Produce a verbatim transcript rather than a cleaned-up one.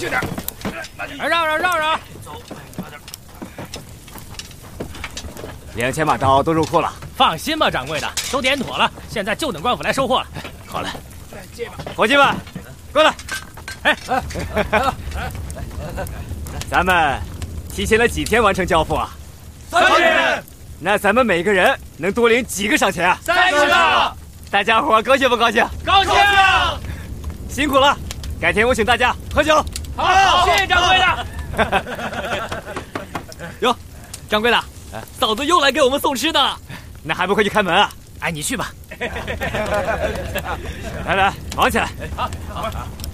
轻点， 让让让让！ 走，慢点。 两千把刀都入库了。 放心吧，掌柜的，都点妥了，现在就等官府来收货了。 好嘞，接吧，伙计们，过来。哎，来了，咱们提前了几天完成交付啊？ 三天。 那咱们每个人能多领几个赏钱啊？ 三十个。 大家伙高兴不高兴？ 高兴。 辛苦了，改天我请大家喝酒。 好，谢谢掌柜的。 哟，掌柜的，嫂子又来给我们送吃的， 那还不快去开门啊？ 哎，你去吧。 来来，忙起来。 好，好。